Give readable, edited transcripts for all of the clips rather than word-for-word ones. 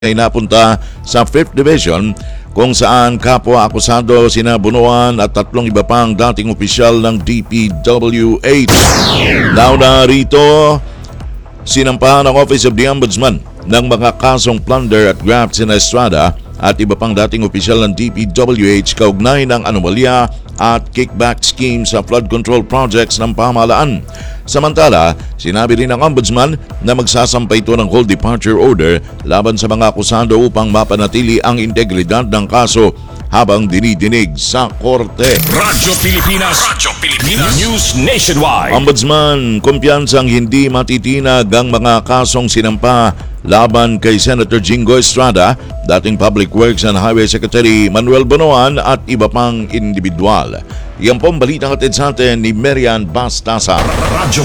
ay napunta sa 5th Division kung saan kapwa akusado sina Bunuan at tatlong iba pang dating opisyal ng DPWH. Nauna rito, sinampahan ng Office of the Ombudsman ng mga kasong plunder at graft sina Estrada at iba pang dating opisyal ng DPWH kaugnay ng anomalya at kickback scheme sa flood control projects ng pamahalaan. Samantala, sinabi rin ng Ombudsman na magsasampay ito ng whole departure order laban sa mga akusado upang mapanatili ang integridad ng kaso habang dinidinig sa korte. Radyo Pilipinas News Nationwide. Ombudsman, kumpiyansang hindi matitinag ang mga kasong sinampa laban kay Senator Jingo Estrada, dating Public Works and Highway Secretary Manuel Bunuan at iba pang individual. Yan po ang balitang hatid sa atin ni Marian Bastasa. Radyo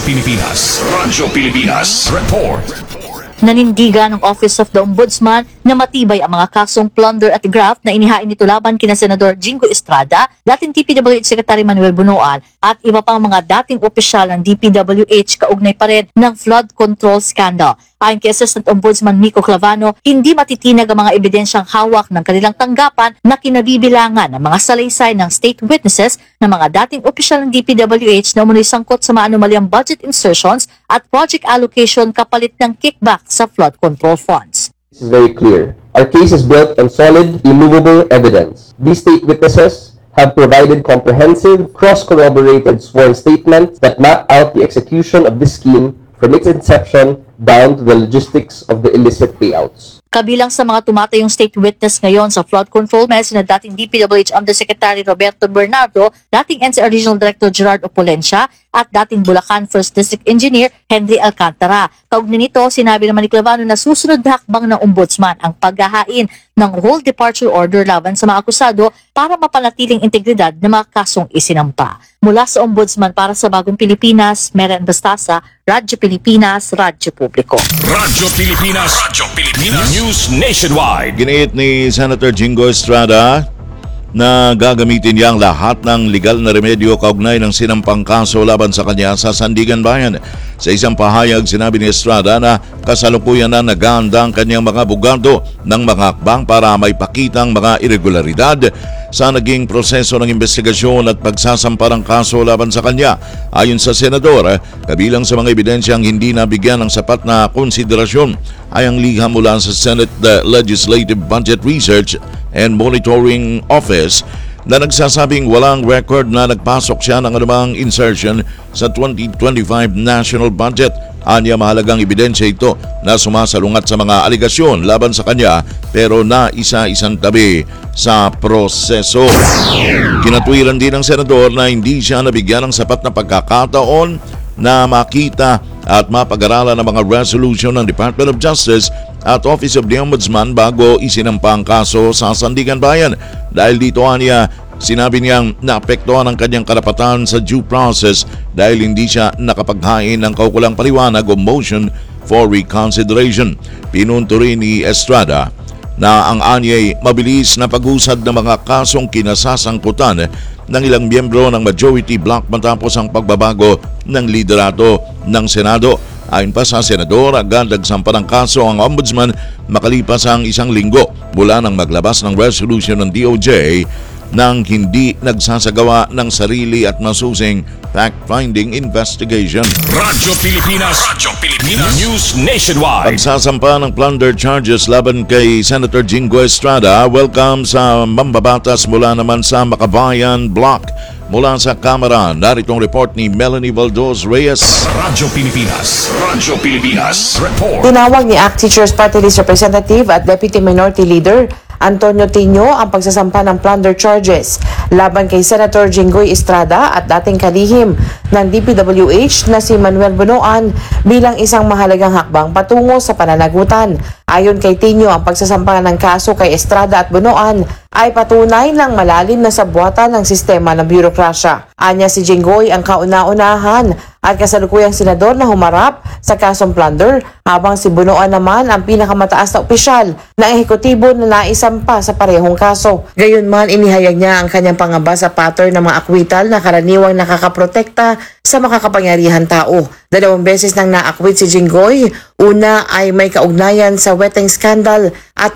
Pilipinas Report. Nanindigan ng Office of the Ombudsman na matibay ang mga kasong plunder at graft na inihain nito laban kina Senador Jingo Estrada, dating DPWH Secretary Manuel Bunuan at iba pang mga dating opisyal ng DPWH kaugnay pa rin ng flood control scandal. Ayon kay Assistant Ombudsman Nico Clavano, hindi matitinag ang mga ebidensyang hawak ng kanilang tanggapan na kinabibilangan ng mga salaysay ng state witnesses ng mga dating opisyal ng DPWH na umunoy sangkot sa mga anomalyang budget insertions at project allocation kapalit ng kickback sa flood control funds. This is very clear. Our case is built on solid, immovable evidence. These state witnesses have provided comprehensive, cross-corroborated sworn statements that map out the execution of this scheme from its inception down to the logistics of the illicit payouts. Kabilang sa mga tumatayong state witness ngayon sa flood control, may sina dating DPWH Undersecretary Roberto Bernardo, dating NCR Regional Director Gerard Opulencia, at dating Bulacan 1st District Engineer Henry Alcantara. Kaugnay nito, sinabi naman ni Clavano na susunod na hakbang ng Ombudsman ang paghahain ng whole departure order laban sa mga akusado para mapanatiling integridad ng mga kasong isinampa. Mula sa Ombudsman para sa Bagong Pilipinas, Marian Bastasa, Radyo Pilipinas, Radyo Publiko. Radyo Pilipinas News Nationwide. Giniit ni Senator Jingo Estrada na gagamitin niya ang lahat ng legal na remedyo kaugnay ng sinampang kaso laban sa kanya sa Sandigan Bayan. Sa isang pahayag, sinabi ni Estrada na kasalukuyan na nag-aanda ang kanyang mga abogado ng mga hakbang para maipakitang mga irregularidad sa naging proseso ng investigasyon at pagsasampa ng kaso laban sa kanya. Ayon sa senador, kabilang sa mga ebidensyang hindi nabigyan ng sapat na konsiderasyon ay ang liham mula sa Senate Legislative Budget Research and Monitoring Office na nagsasabing walang record na nagpasok siya ng anumang insertion sa 2025 national budget. Anya, mahalagang ebidensya ito na sumasalungat sa mga aligasyon laban sa kanya pero na isa-isang tabi sa proseso. Kinatwiran din ng senador na hindi siya nabigyan ng sapat na pagkakataon na makita at mapag-aralan ng mga resolution ng Department of Justice at Office of the Ombudsman bago isinampa ang kaso sa Sandigan Bayan. Dahil dito niya, sinabi niyang naapektuhan ang kanyang karapatan sa due process dahil hindi siya nakapaghain ng kaukulang paliwanag o motion for reconsideration. Pinunto rin ni Estrada na ang anyay mabilis na pag-usad ng mga kasong kinasasangkutan ng ilang miyembro ng majority bloc matapos ang pagbabago ng liderato ng Senado. Ayon pa sa senador, agad nagsampa ng kaso ang Ombudsman makalipas ang isang linggo mula nang maglabas ng resolution ng DOJ nang hindi nagsasagawa ng sarili at masusing fact-finding investigation. Radyo Pilipinas News Nationwide. Pagsasampa ng plunder charges laban kay Senator Jingo Estrada, welcome sa mambabatas mula naman sa Makabayan Block. Mula sa Kamara, narito ang report ni Melanie Valdos Reyes. Radyo Pilipinas Report. Tinawag ni ACT Teachers Party List Representative at Deputy Minority Leader Antonio Tino ang pagsasampa ng plunder charges laban kay Senator Jingoy Estrada at dating kalihim ng DPWH na si Manuel Bunuan bilang isang mahalagang hakbang patungo sa pananagutan. Ayon kay Tino, ang pagsasampa ng kaso kay Estrada at Bunuan ay patunay ng malalim na sabwatan ng sistema ng birokrasya. Anya si Jinggoy ang kauna-unahan at kasalukuyang senador na humarap sa kasong plunder, habang si Bunoan naman ang pinakamataas na opisyal ng ehekutibo na naisampa sa parehong kaso. Gayunman, inihayag niya ang kanyang pangamba sa pattern ng mga akwital na karaniwang nakakaprotekta sa makakapangyarihan tao. 2 beses nang naakwit si Jinggoy. Una ay may kaugnayan sa weteng scandal at